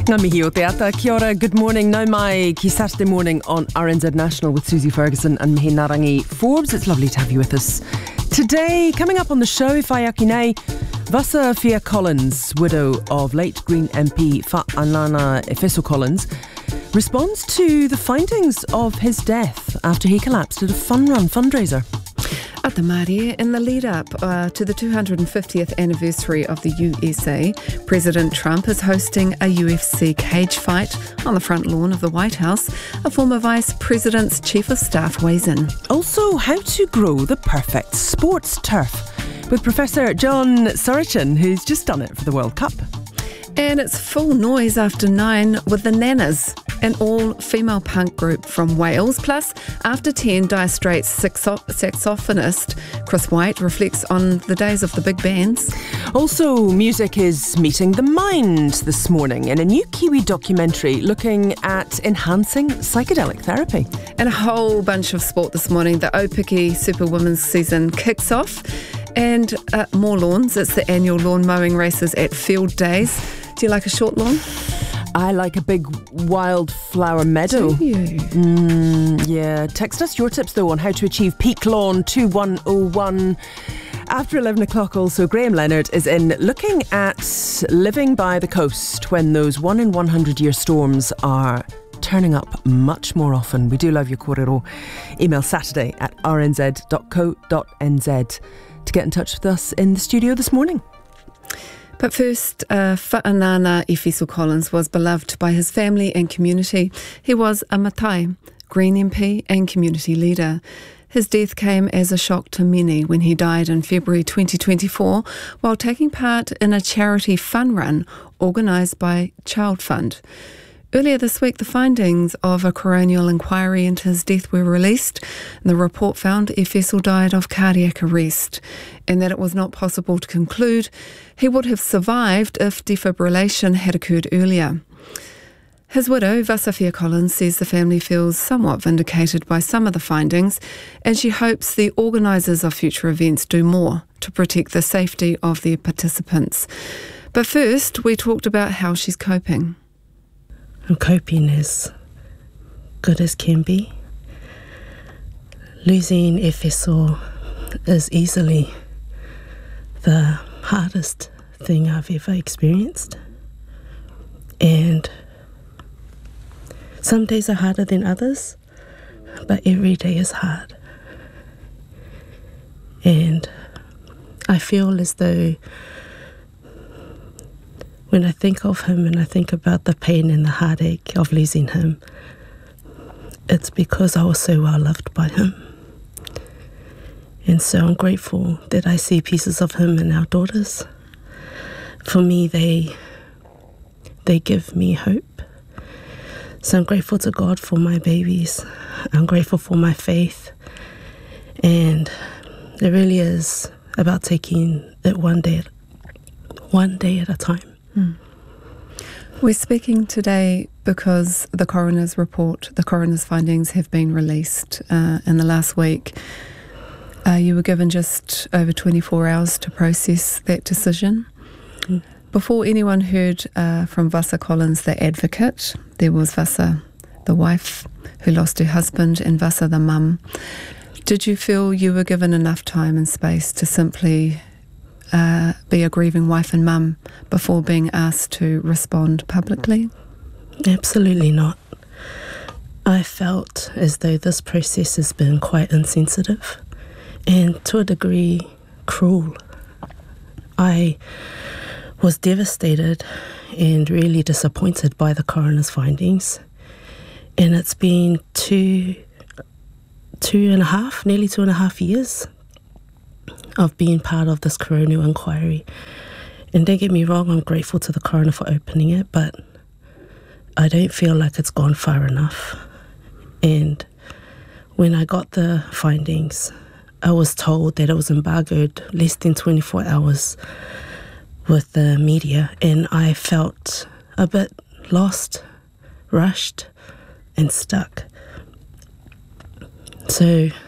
Ngā mihi o te ata. Kia ora, good morning. Nau mai ki Saturday morning on RNZ National with Susie Ferguson and Mihi Narangi Forbes. It's lovely to have you with us. Today, coming up on the show, Whaiaki nei, Vasa Fia Collins, widow of late Green MP Fa'anana Efeso Collins, responds to the findings of his death after he collapsed at a fun run fundraiser. At the Māori, in the lead-up to the 250th anniversary of the USA, President Trump is hosting a UFC cage fight on the front lawn of the White House. A former Vice President's Chief of Staff weighs in. Also, how to grow the perfect sports turf with Professor John Surichin, who's just done it for the World Cup. And it's full noise after 9 with the Nanas, an all-female punk group from Wales. Plus, after 10, Dire Straits saxophonist Chris White reflects on the days of the big bands. Also, music is meeting the mind this morning in a new Kiwi documentary looking at enhancing psychedelic therapy. And a whole bunch of sport this morning. The Opiki Super Women's season kicks off. And more lawns. It's the annual lawn mowing races at Field Days. Do you like a short lawn? I like a big wildflower meadow. Do you? Yeah. Text us your tips, though, on how to achieve peak lawn 2101. After 11 o'clock, also, Graham Leonard is in looking at living by the coast when those 1 in 100 year storms are turning up much more often. We do love your kōrero. Email saturday@rnz.co.nz to get in touch with us in the studio this morning. But first, Fa'anana Efeso Collins was beloved by his family and community. He was a Matai, Green MP and community leader. His death came as a shock to many when he died in February 2024 while taking part in a charity fun run organised by Child Fund. Earlier this week, the findings of a coronial inquiry into his death were released. The report found Efeso died of cardiac arrest and that it was not possible to conclude he would have survived if defibrillation had occurred earlier. His widow, Vasa Fia Collins, says the family feels somewhat vindicated by some of the findings and she hopes the organisers of future events do more to protect the safety of their participants. But first, we talked about how she's coping. I'm coping as good as can be. Losing Efeso is easily the hardest thing I've ever experienced. And some days are harder than others, but every day is hard. And I feel as though when I think of him and I think about the pain and the heartache of losing him, it's because I was so well loved by him. And so I'm grateful that I see pieces of him in our daughters. For me, they give me hope. So I'm grateful to God for my babies. I'm grateful for my faith. And it really is about taking it one day at a time. We're speaking today because the coroner's findings have been released in the last week. You were given just over 24 hours to process that decision. Before anyone heard from Vasa Collins, the advocate, there was Vasa, the wife, who lost her husband, and Vasa, the mum. Did you feel you were given enough time and space to simply be a grieving wife and mum before being asked to respond publicly? Absolutely not. I felt as though this process has been quite insensitive and to a degree cruel. I was devastated and really disappointed by the coroner's findings, and it's been nearly two and a half years of being part of this coronial inquiry. And don't get me wrong, I'm grateful to the coroner for opening it, but I don't feel like it's gone far enough. And when I got the findings, I was told that it was embargoed less than 24 hours with the media, and I felt a bit lost, rushed, and stuck. So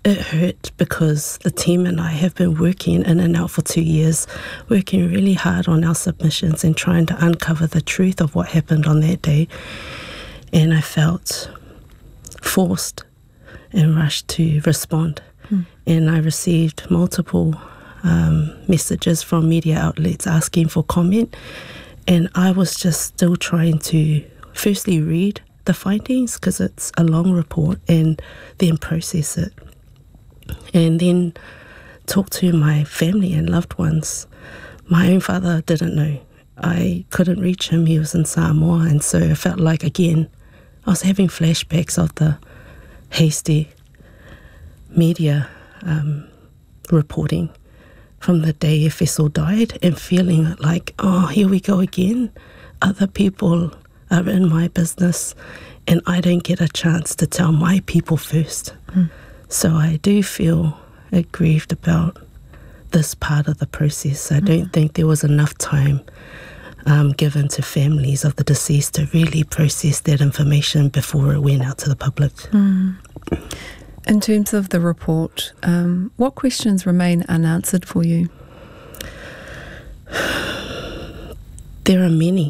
it hurt because the team and I have been working in and out for 2 years, working really hard on our submissions and trying to uncover the truth of what happened on that day. And I felt forced and rushed to respond. And I received multiple messages from media outlets asking for comment. And I was just still trying to firstly read the findings, because it's a long report, and then process it. And then talk to my family and loved ones. My own father didn't know. I couldn't reach him. He was in Samoa. And so I felt like, again, I was having flashbacks of the hasty media reporting from the day Efeso died, and feeling like, oh, here we go again. Other people are in my business and I don't get a chance to tell my people first. So I do feel aggrieved about this part of the process. I don't think there was enough time given to families of the deceased to really process that information before it went out to the public. In terms of the report, what questions remain unanswered for you? There are many.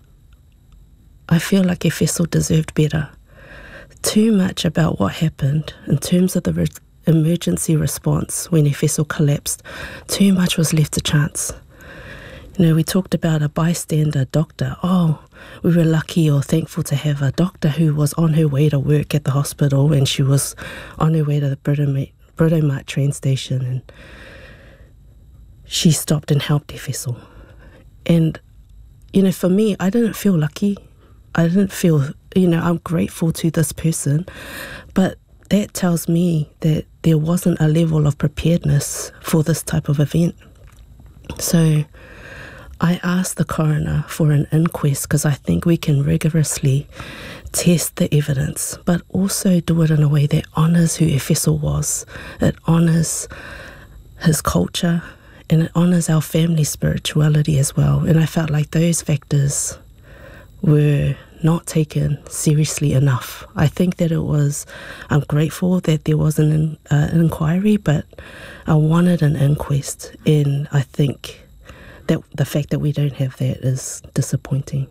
I feel like Efeso deserved better. Too much about what happened in terms of the emergency response when Efeso collapsed. Too much was left to chance. You know, we talked about a bystander doctor. Oh, we were lucky or thankful to have a doctor who was on her way to work at the hospital, and she was on her way to the Britomart train station, and she stopped and helped Efeso. And, you know, for me, I didn't feel lucky. I didn't feel, you know, I'm grateful to this person, but that tells me that there wasn't a level of preparedness for this type of event. So I asked the coroner for an inquest because I think we can rigorously test the evidence, but also do it in a way that honours who Efeso was. It honours his culture, and it honours our family spirituality as well. And I felt like those factors were not taken seriously enough. I think that I'm grateful that there was an inquiry, but I wanted an inquest, and I think that the fact that we don't have that is disappointing.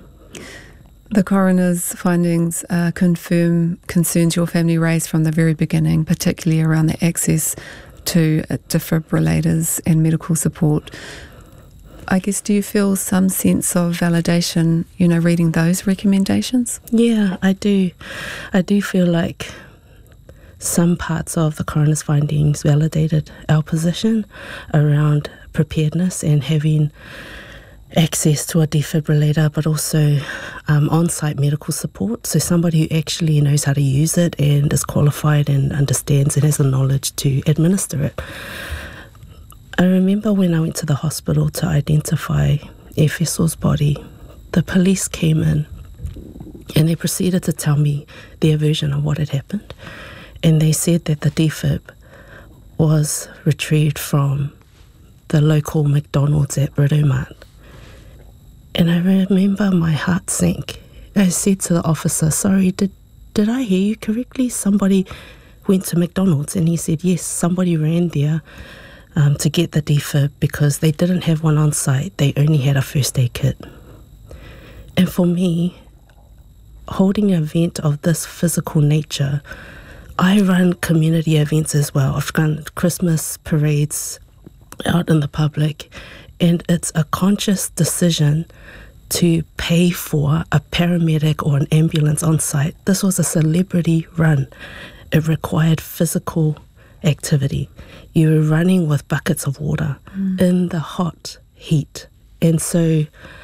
The coroner's findings confirm concerns your family raised from the very beginning, particularly around the access to defibrillators and medical support. I guess, do you feel some sense of validation, you know, reading those recommendations? Yeah, I do. I do feel like some parts of the coroner's findings validated our position around preparedness and having access to a defibrillator, but also on-site medical support. So somebody who actually knows how to use it and is qualified and understands and has the knowledge to administer it. I remember when I went to the hospital to identify Efeso's body, the police came in and they proceeded to tell me their version of what had happened. And they said that the defib was retrieved from the local McDonald's at Britomart. And I remember my heart sank. I said to the officer, sorry, did I hear you correctly? Somebody went to McDonald's? And he said, yes, somebody ran there to get the defib because they didn't have one on site. They only had a first aid kit. And for me, holding an event of this physical nature, I run community events as well. I've run Christmas parades out in the public, and it's a conscious decision to pay for a paramedic or an ambulance on site. This was a celebrity run. It required physical activity. You were running with buckets of water in the hot heat. And so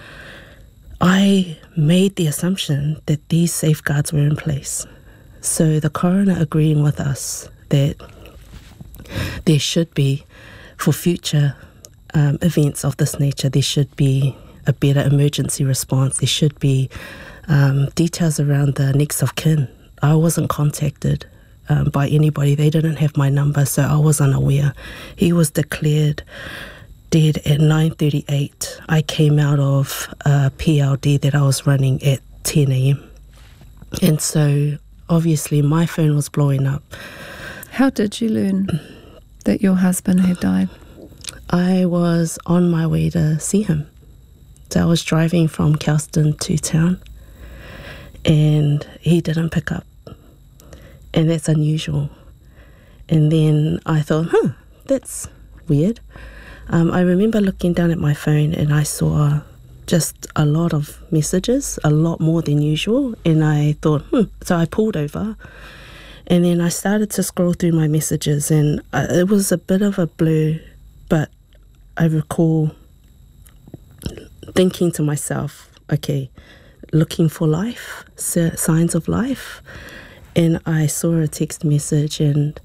I made the assumption that these safeguards were in place. So the coroner agreeing with us that there should be, for future events of this nature, there should be a better emergency response. There should be details around the next of kin. I wasn't contacted by anybody. They didn't have my number, so I was unaware. He was declared dead at 9:38. I came out of a PLD that I was running at 10 a.m. And so obviously my phone was blowing up. How did you learn that your husband had died? I was on my way to see him. So I was driving from Kelston to town, and he didn't pick up. And that's unusual. And then I thought, that's weird. I remember looking down at my phone and I saw just a lot of messages, a lot more than usual. And I thought, So I pulled over and then I started to scroll through my messages, and it was a bit of a blur, but I recall thinking to myself, okay, looking for life, signs of life. And I saw a text message, and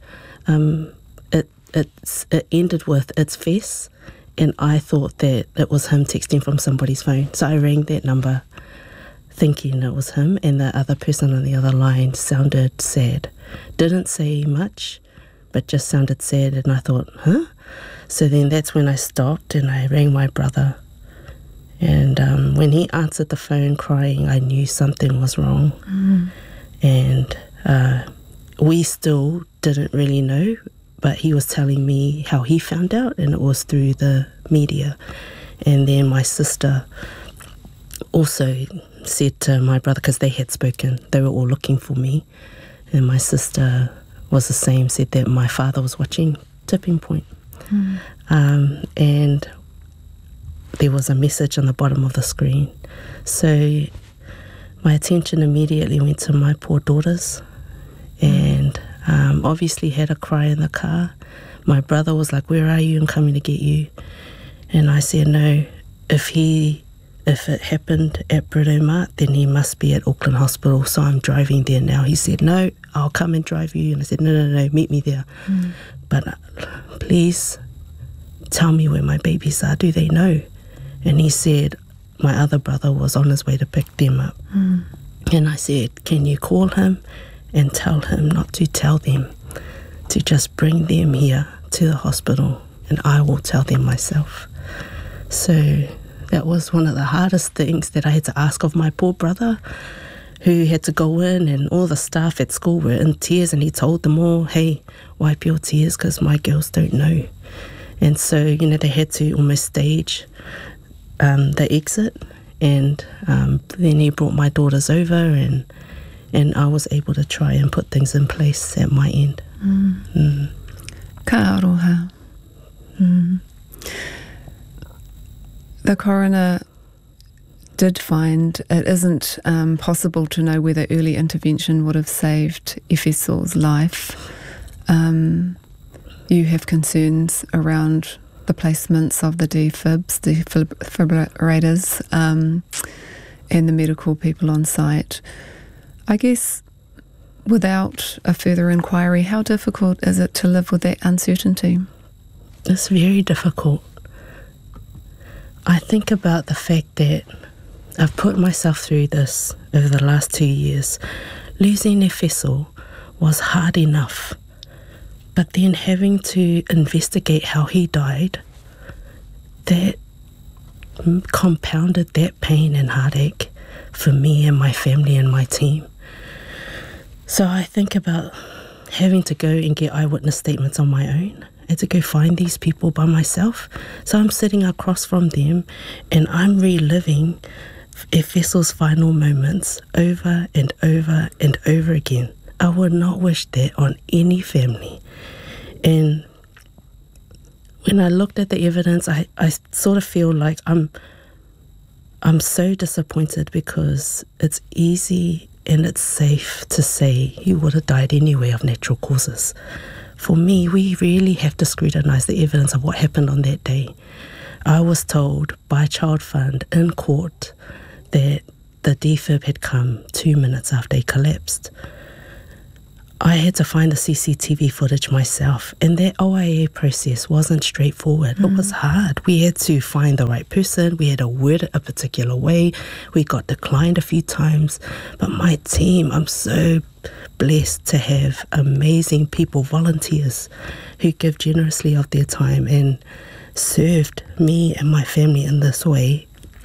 it ended with "it's Fess," and I thought that it was him texting from somebody's phone. So I rang that number thinking it was him, and the other person on the other line sounded sad. Didn't say much, but just sounded sad, and I thought, So then that's when I stopped and I rang my brother. And when he answered the phone crying, I knew something was wrong. And we still didn't really know, but he was telling me how he found out, and it was through the media. And then my sister also said to my brother, because they had spoken, they were all looking for me, and my sister was the same, said that my father was watching Tipping Point. And there was a message on the bottom of the screen. So my attention immediately went to my poor daughters, and obviously had a cry in the car. My brother was like, "Where are you? I'm coming to get you." And I said, no, if it happened at Britomart, then he must be at Auckland Hospital, so I'm driving there now. He said, "No, I'll come and drive you." And I said, no, meet me there. But please tell me where my babies are. Do they know? And he said my other brother was on his way to pick them up. And I said, can you call him and tell him not to tell them, to just bring them here to the hospital, and I will tell them myself. So that was one of the hardest things that I had to ask of my poor brother, who had to go in, and all the staff at school were in tears, and he told them all, hey, wipe your tears because my girls don't know. And so, they had to almost stage the exit, and then he brought my daughters over, and I was able to try and put things in place at my end. Ka aroha. The coroner did find it isn't possible to know whether early intervention would have saved Efeso's life. You have concerns around the placements of the defibrillators, and the medical people on site. I guess without a further inquiry, how difficult is it to live with that uncertainty? It's very difficult. I think about the fact that I've put myself through this over the last 2 years. Losing Efeso was hard enough, but then having to investigate how he died, that compounded that pain and heartache for me and my family and my team. So I think about having to go and get eyewitness statements on my own. I had to go find these people by myself. So I'm sitting across from them and I'm reliving Efeso's final moments over and over and over again. I would not wish that on any family. And when I looked at the evidence, I sort of feel like I'm so disappointed, because it's easy and it's safe to say he would have died anyway of natural causes. For me, we really have to scrutinise the evidence of what happened on that day. I was told by Child Fund in court that the defib had come 2 minutes after he collapsed. I had to find the CCTV footage myself, and that OIA process wasn't straightforward. It was hard. We had to find the right person. We had to word it a particular way. We got declined a few times. But my team, I'm so blessed to have amazing people, volunteers, who give generously of their time and served me and my family in this way.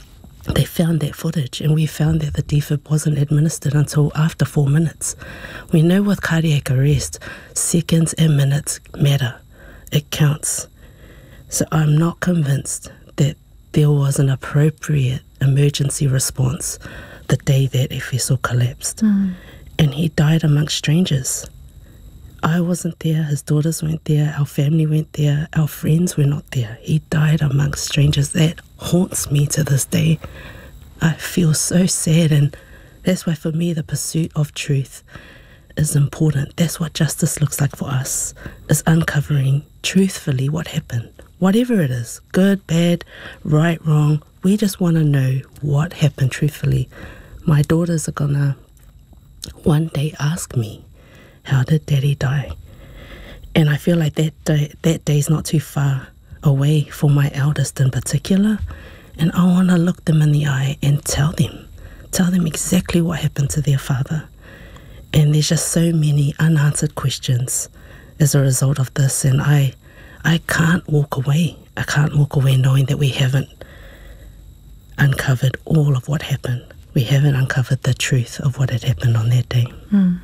they found that footage, and we found that the defib wasn't administered until after 4 minutes. We know with cardiac arrest, seconds and minutes matter. It counts. So I'm not convinced that there was an appropriate emergency response the day that Efeso collapsed. And he died amongst strangers. I wasn't there, his daughters weren't there, our family weren't there, our friends were not there. He died amongst strangers. That haunts me to this day. I feel so sad, and that's why for me the pursuit of truth is important. That's what justice looks like for us, is uncovering truthfully what happened. Whatever it is, good, bad, right, wrong, we just want to know what happened truthfully. My daughters are gonna one day ask me, how did Daddy die? And I feel like that day's not too far away for my eldest in particular. And I want to look them in the eye and tell them exactly what happened to their father. And there's just so many unanswered questions as a result of this. And I can't walk away. I can't walk away knowing that we haven't uncovered all of what happened. We haven't uncovered the truth of what had happened on that day.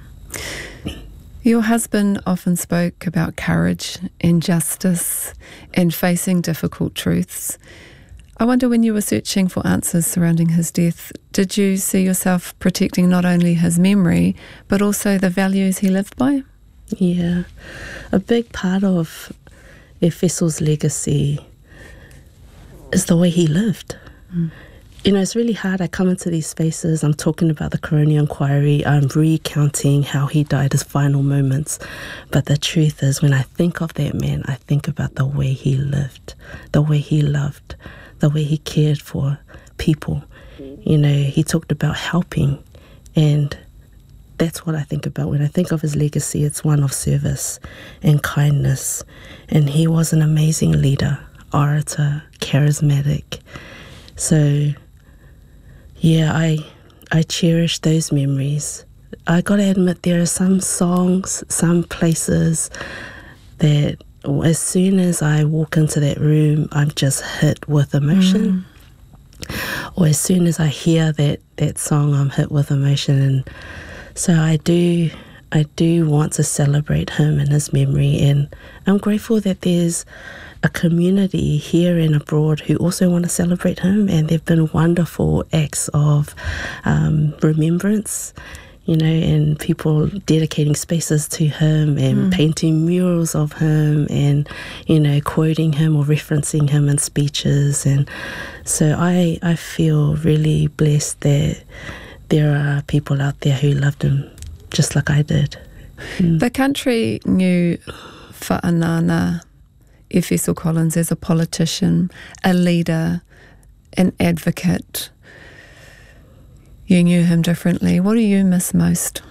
Your husband often spoke about courage and justice and facing difficult truths. I wonder, when you were searching for answers surrounding his death, did you see yourself protecting not only his memory, but also the values he lived by? Yeah. A big part of Efeso's legacy is the way he lived. You know, it's really hard. I come into these spaces, I'm talking about the coronial inquiry, I'm recounting how he died, his final moments. But the truth is, when I think of that man, I think about the way he lived, the way he loved, the way he cared for people. You know, he talked about helping, and that's what I think about. When I think of his legacy, it's one of service and kindness. And he was an amazing leader, orator, charismatic. So yeah, I cherish those memories. I got to admit, there are some songs, some places that as soon as I walk into that room, I'm just hit with emotion. Or as soon as I hear that song, I'm hit with emotion. And so I do want to celebrate him and his memory. And I'm grateful that there's a community here and abroad who also want to celebrate him, and there have been wonderful acts of remembrance, you know, and people dedicating spaces to him and painting murals of him and, you know, quoting him or referencing him in speeches. And so I feel really blessed that there are people out there who loved him just like I did. The country knew Fa'anana Efeso Collins as a politician, a leader, an advocate. You knew him differently. What do you miss most?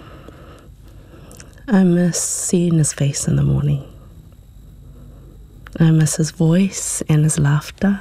I miss seeing his face in the morning. I miss his voice and his laughter.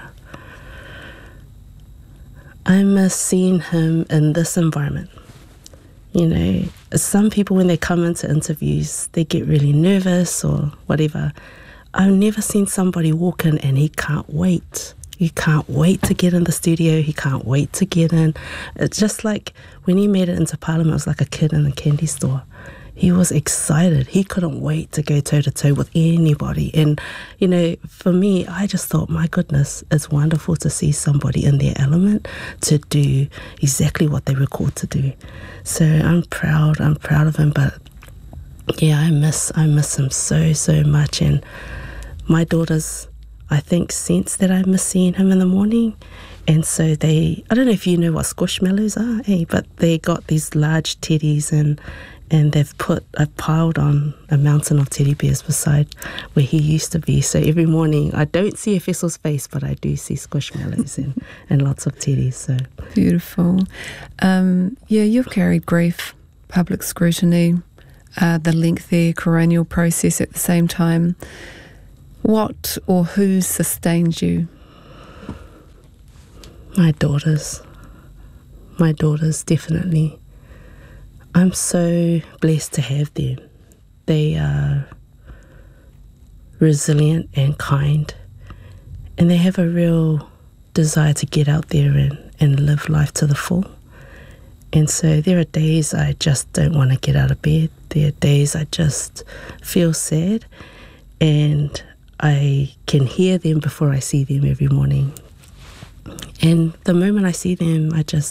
I miss seeing him in this environment. You know, some people, when they come into interviews, they get really nervous or whatever. I've never seen somebody walk in and he can't wait. He can't wait to get in the studio. He can't wait to get in. It's just like when he made it into Parliament, it was like a kid in a candy store. He was excited. He couldn't wait to go toe-to-toe with anybody. And, you know, for me, I just thought, my goodness, it's wonderful to see somebody in their element to do exactly what they were called to do. So I'm proud of him. But, yeah, I miss him so much. And my daughters, I think, sense that I miss seeing him in the morning. And so I don't know if you know what squishmallows are, but they got these large teddies and I've piled on a mountain of teddy bears beside where he used to be. So every morning, I don't see Efeso's face, but I do see squishmallows and lots of teddies. So beautiful. You've carried grief, public scrutiny, the lengthy coronial process at the same time. What or who sustained you? My daughters, definitely. I'm so blessed to have them. They are resilient and kind, and they have a real desire to get out there and live life to the full. And so there are days I just don't want to get out of bed. There are days I just feel sad, and I can hear them before I see them every morning. And the moment I see them,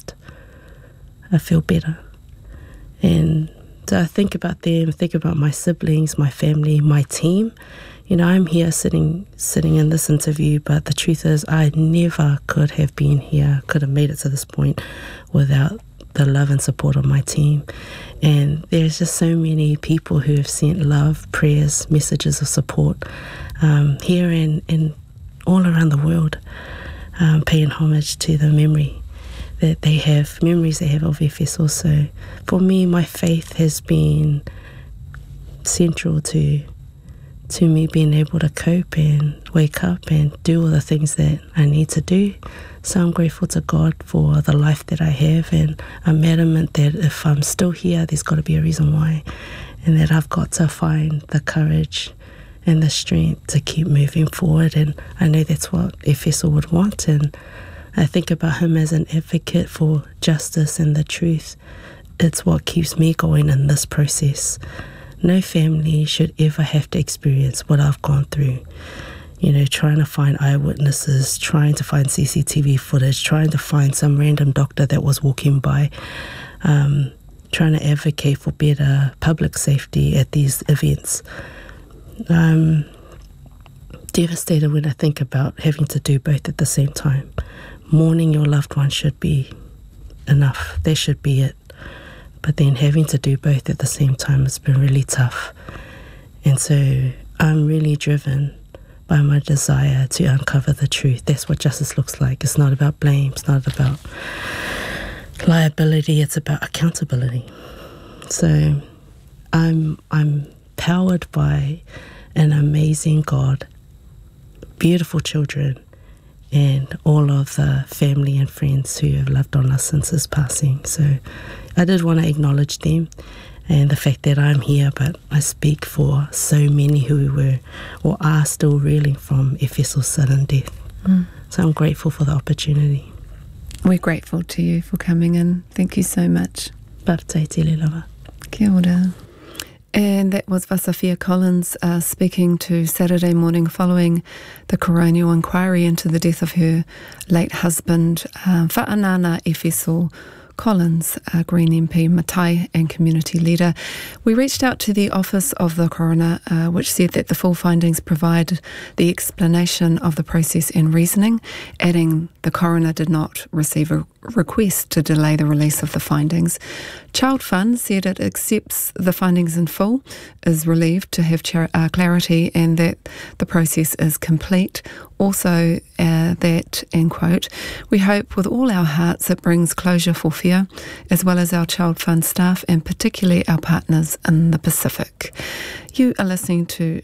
I feel better. And so I think about them, think about my siblings, my family, my team. You know, I'm here sitting in this interview, but the truth is I never could have been here, could have made it to this point without the love and support of my team. And there's just so many people who have sent love, prayers, messages of support here and all around the world, paying homage to the memories they have of Efeso. So for me, my faith has been central to me being able to cope and wake up and do all the things that I need to do. So I'm grateful to God for the life that I have, and I'm adamant that if I'm still here, there's got to be a reason why, and that I've got to find the courage and the strength to keep moving forward. And I know that's what Efeso would want, and I think about him as an advocate for justice and the truth. It's what keeps me going in this process. No family should ever have to experience what I've gone through. You know, trying to find eyewitnesses, trying to find CCTV footage, trying to find some random doctor that was walking by, trying to advocate for better public safety at these events. I'm devastated when I think about having to do both at the same time. Mourning your loved one should be enough. That should be it. But then having to do both at the same time has been really tough. And so I'm really driven by my desire to uncover the truth. That's what justice looks like. It's not about blame. It's not about liability. It's about accountability. So I'm powered by an amazing God, beautiful children, and all of the family and friends who have loved on us since his passing. So I did want to acknowledge them and the fact that I'm here, but I speak for so many who were or are still reeling from Efeso's sudden death. So I'm grateful for the opportunity. We're grateful to you for coming in. Thank you so much. Partai te le lava. Kia ora. And that was Vasafia Collins speaking to Saturday Morning following the coronial inquiry into the death of her late husband, Whaanana Efeso Collins, Green MP, Matai and community leader. We reached out to the Office of the Coroner, which said that the full findings provide the explanation of the process and reasoning, adding the coroner did not receive a request to delay the release of the findings. Child Fund said it accepts the findings in full, is relieved to have clarity and that the process is complete. Also that, end quote, we hope with all our hearts it brings closure for Fia, as well as our Child Fund staff and particularly our partners in the Pacific. You are listening to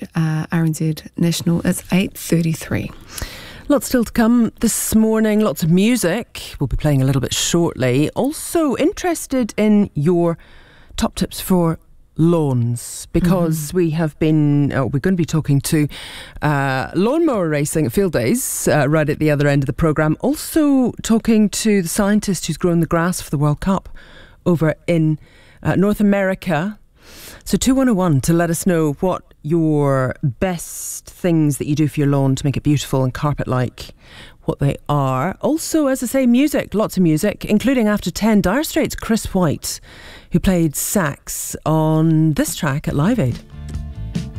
RNZ National. It's 8:33. Lots still to come this morning, lots of music. We'll be playing a little bit shortly. Also interested in your top tips for lawns, because we're going to be talking to lawnmower racing at Field Days right at the other end of the programme. Also talking to the scientist who's grown the grass for the World Cup over in North America. So 2101 to let us know what your best things that you do for your lawn to make it beautiful and carpet-like, what they are. Also, as I say, music, lots of music, including after 10, Dire Straits' Chris White, who played sax on this track at Live Aid.